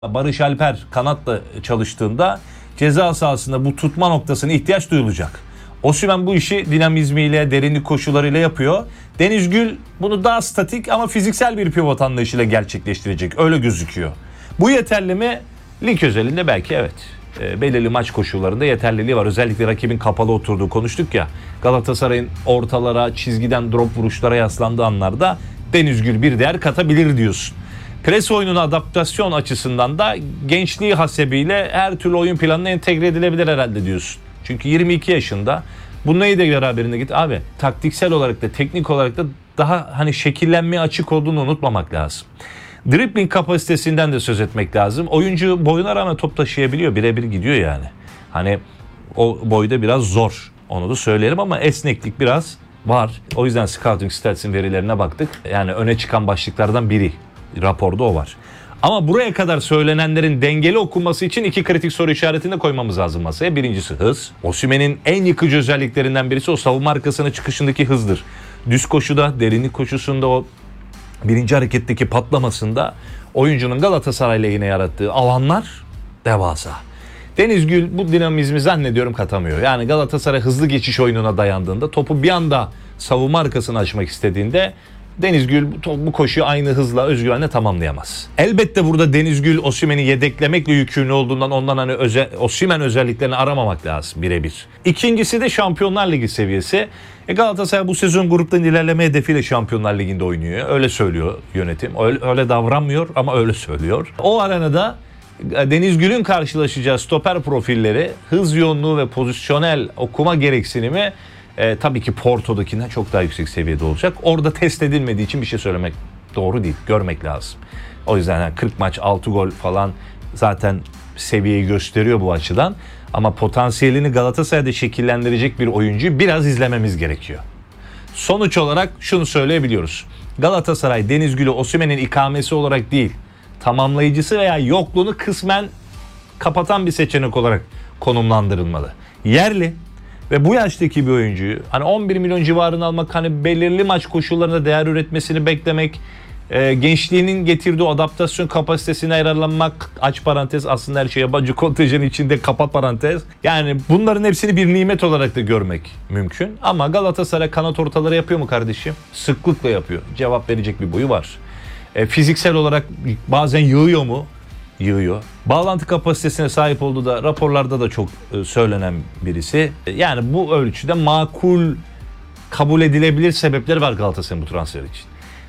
Barış Alper kanatla çalıştığında ceza sahasında bu tutma noktasına ihtiyaç duyulacak. Osimhen bu işi dinamizmiyle, derinlik koşularıyla yapıyor. Deniz Gül bunu daha statik ama fiziksel bir pivot anlayışıyla gerçekleştirecek. Öyle gözüküyor. Bu yeterli mi? Lig özelinde belki evet. Belirli maç koşullarında yeterliliği var. Özellikle rakibin kapalı oturduğu konuştuk ya. Galatasaray'ın ortalara, çizgiden drop vuruşlara yaslandığı anlarda Deniz Gül bir değer katabilir diyorsun. Pres oyununa adaptasyon açısından da gençliği hasebiyle her türlü oyun planına entegre edilebilir herhalde diyorsun. Çünkü 22 yaşında. Bu neyi de beraberinde git abi. Taktiksel olarak da teknik olarak da daha hani şekillenmeye açık olduğunu unutmamak lazım. Dribbling kapasitesinden de söz etmek lazım. Oyuncu boyuna rağmen top taşıyabiliyor. Birebir gidiyor yani. Hani o boyda biraz zor. Onu da söylerim ama esneklik biraz var. O yüzden Scouting Stats'in verilerine baktık. Yani öne çıkan başlıklardan biri. Raporda o var. Ama buraya kadar söylenenlerin dengeli okunması için iki kritik soru işaretini de koymamız lazım masaya. Birincisi hız. Osimhen'in en yıkıcı özelliklerinden birisi o savunma arkasına çıkışındaki hızdır. Düz koşuda, derinlik koşusunda o birinci hareketteki patlamasında oyuncunun Galatasaray lehine yarattığı alanlar devasa. Deniz Gül bu dinamizmi zannediyorum katamıyor. Yani Galatasaray hızlı geçiş oyununa dayandığında, topu bir anda savunma arkasını açmak istediğinde Deniz Gül bu koşuyu aynı hızla, özgüvenle tamamlayamaz. Elbette burada Deniz Gül Osimhen'i yedeklemekle yükümlü olduğundan ondan hani Osimhen özelliklerini aramamak lazım birebir. İkincisi de Şampiyonlar Ligi seviyesi. Galatasaray bu sezon gruptan ilerleme hedefiyle Şampiyonlar Ligi'nde oynuyor. Öyle söylüyor yönetim. Öyle davranmıyor ama öyle söylüyor. O arenada Deniz Gül'ün karşılaşacağı stoper profilleri, hız yoğunluğu ve pozisyonel okuma gereksinimi tabii ki Porto'dakinden çok daha yüksek seviyede olacak. Orada test edilmediği için bir şey söylemek doğru değil. Görmek lazım. O yüzden yani 40 maç 6 gol falan zaten seviyeyi gösteriyor bu açıdan. Ama potansiyelini Galatasaray'da şekillendirecek bir oyuncuyu biraz izlememiz gerekiyor. Sonuç olarak şunu söyleyebiliyoruz. Galatasaray Deniz Gül'ü Osimhen'in ikamesi olarak değil, tamamlayıcısı veya yokluğunu kısmen kapatan bir seçenek olarak konumlandırılmalı. Yerli ve bu yaştaki bir oyuncuyu hani 11 milyon civarını almak, hani belirli maç koşullarında değer üretmesini beklemek, gençliğinin getirdiği adaptasyon kapasitesine yararlanmak, aç parantez aslında her şey yabancı kontenjanı içinde kapat parantez. Yani bunların hepsini bir nimet olarak da görmek mümkün. Ama Galatasaray kanat ortaları yapıyor mu kardeşim? Sıklıkla yapıyor. Cevap verecek bir boyu var. Fiziksel olarak bazen yığıyor mu? Yığıyor. Bağlantı kapasitesine sahip olduğu da raporlarda da çok söylenen birisi. Yani bu ölçüde makul, kabul edilebilir sebepleri var Galatasaray'ın bu transfer için.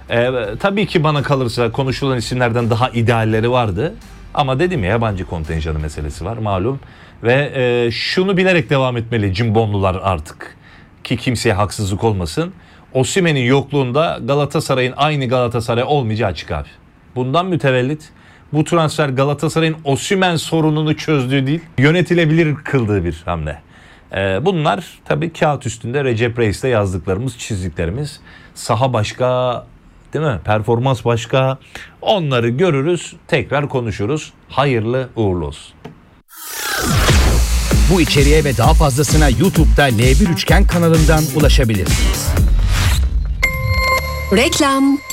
Tabii ki bana kalırsa konuşulan isimlerden daha idealleri vardı. Ama dedim ya, yabancı kontenjanı meselesi var malum. Ve şunu bilerek devam etmeli cimbomlular artık. Ki kimseye haksızlık olmasın. Osimhen'in yokluğunda Galatasaray'ın aynı Galatasaray olmayacağı açık abi. Bundan mütevellit bu transfer Galatasaray'ın Osimhen sorununu çözdüğü değil, yönetilebilir kıldığı bir hamle. Bunlar tabii kağıt üstünde Recep Reis'te yazdıklarımız, çizdiklerimiz. Saha başka, değil mi? Performans başka. Onları görürüz, tekrar konuşuruz. Hayırlı uğurlu olsun. Bu içeriğe ve daha fazlasına YouTube'da L1 Üçgen kanalından ulaşabilirsiniz. Reklam.